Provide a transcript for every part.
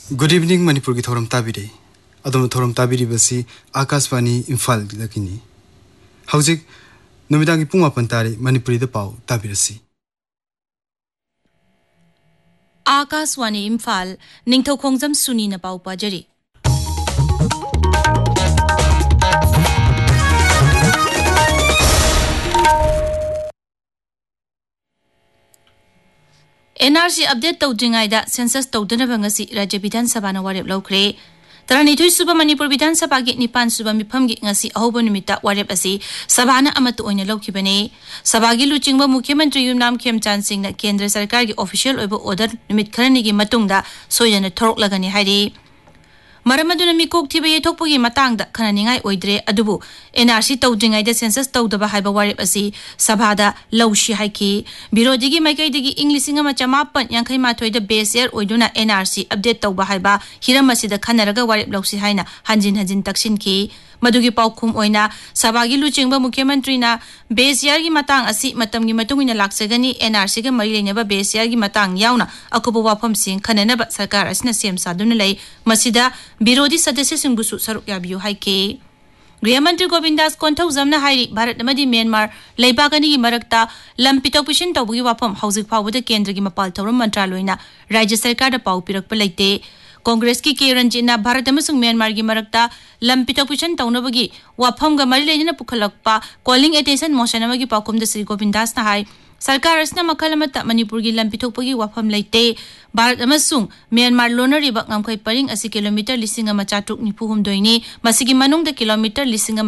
Good evening, Manipur ki thoram tabire. Adom thoram tabiri basi Akashvani Imphal lakini. Hauzik numidang ki pung 8 tari Manipuri da pau tabirasi. Akashvani Imphal ningthau khongjam suni na pau pajari. NRC update tawdringai da census tawdana bangasi Rajya Bidhan Sabha na warep lawkre. Taranithoi suba Manipur Bidhan Sabha gi 9 suba mifam gi ngasi ahoba numita warep asi sabhana amatu oina lawkhibane. Sabha gi luchingba Mukhyamantri Yumnam Khemchan Singh na Kendra Sarkar gi official oiba order numit kharani gi matungda soyana thorok lagani hairi. Maramaduna mikok thiba yethokpagi matangda khananingai oidre adubu NRC tawdringai da census tawdaba haiba warep asi sabhada lawshi haiki birodigi maikai English nga machamapan yankai mathoi da base year oiduna NRC update tawba haiba hiramasi da khanaraga warep lawsi haina hanjin taksin ki madugi paukhum oina sabagi luchingba Mukhyamantri na base year gi matang asi matamgi matungina laksagani NRC ga mari leneba base year gi matang yauna akubu wafam sing khananaba sarkar asina sem saduna lei masida बिरोधी सदस्य सिंगबुसु सरुक याबियो हाइके गृहमंत्री गोविंदास कोंथौ जमना हाइरी Bharat नमदि Myanmar लेबागनी की मरकता लंपितोक पिशन तौबगी वाफम हौजिक फावबद केंद्र की मपाल थौरम मंत्रालयना राज्य सरकार दा पाउ पिरक पलैते कांग्रेस की के रंजिना भारत अमसुंग म्यांमार की मरकता लंपितोक पिशन तौनबगी वाफम ग मरि लेजना पुखलकपा calling attention motion अमगी पाकुम the Shri Govindas ना हाइ सरकार असना मखलमत मणिपुर की लंपिथोकपगी वाफम लेते Bharat अमसुंग Myanmar लोनरिबा ngamkhai paring asi kilometer 1492 masigi manungda kilometer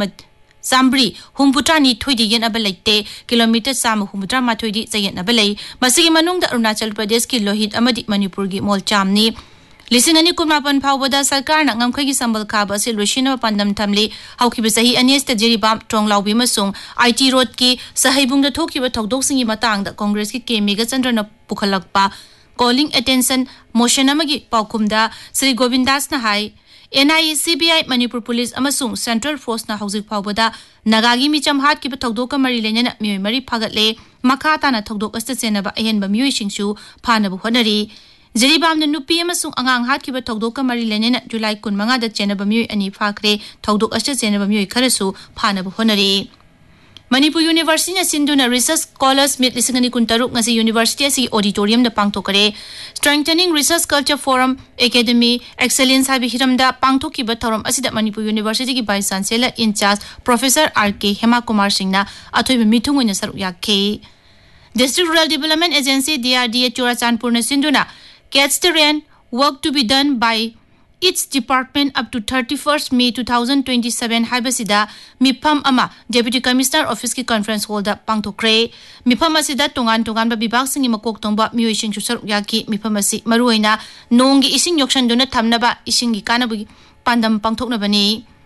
1000 humputra ni thoidi yen abalaite kilometer sam humputra ma thoidi zayen abalai masigi manungda Arunachal Pradesh ki Lohit amadi Manipur gi molchamni lisingani kumapan phawbada sarkar na ngamkhai gi sambal khaba se loshina pandam thamli haukiba sahi anesta jeribam tronglaubi masung IT road ki sahaibung da thokiba thokdok singi matang da Congress ki Mega Chandra pukhalakpa calling attention motion amagi paukumda Sri Govindas na hai NIA CBI Manipur Police amasung Central Force na hauzik phawbada nagagi micham hat ki thokdok ka mari lena mioi mari phagatle makhata na thokdok asta chenaba ahenba mioi singsu phanabu honari Jeribam na nupi amasung angang hat ki thokdok ka mari lena July 15 da chenaba mioi ani phakre thokdok asta chenaba mioi kharasu phanabu honari Manipur University na sinduna research scholars meet lisingani kuntaruk ngasi university asi auditorium da pangthokare strengthening research culture forum academy excellence habi hiramda pangthokiba thoram asida Manipur University ki vice chancellor in charge Professor RK Hema Kumar Singh na athoiba mithung oina saruk yakhe District Rural Development Agency DRDA Churachandpur na sinduna catch the rain work to be done by its department up to 31st May 2027 haibasida mifam ama Deputy Commissioner Office ki conference hall da pangthokre mifam asida tongan ba bibak singi makok tongba mioi sing susar yaki mifam asi maruina nonggi ising yokshan duna thamnaba isingi kanabu pandam pangthokna bani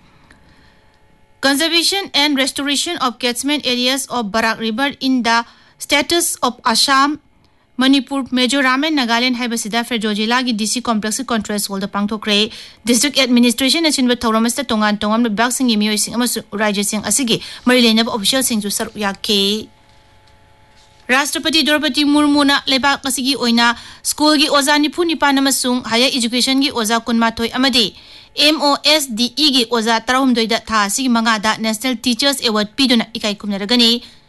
Conservation and restoration of catchment areas of Barak River in the status of Assam Manipur, Mizoram and Nagaland haibasida Frejojila gi DC complex conference hall da pangthokre district administration asinba thauramasta tongan bak singi mioi sing amasu rajya sing asigi marilena official sing su saru yakhe Rashtrapati Draupadi Murmu na lebak asigi oina school gi oza nipu nipan amasung higher education gi oza kunmathoi amadi MOSDE gi oza 32 da tha asigi manga da National Teachers Award piduna ikai kumnaragani